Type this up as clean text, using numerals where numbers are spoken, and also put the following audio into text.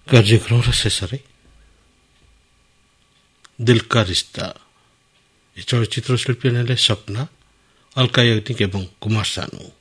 କାର୍ଯ୍ୟକ୍ରମର ଶେଷରେ ଦିଲ୍ କା ରିଶ୍ତା ଏ ଚଳଚ୍ଚିତ୍ର ଶିଳ୍ପୀ ନେଲେ ସ୍ୱପ୍ନା, ଅଲକା ୟାଗ୍ନିକ୍ ଏବଂ କୁମାର ସାନୁ।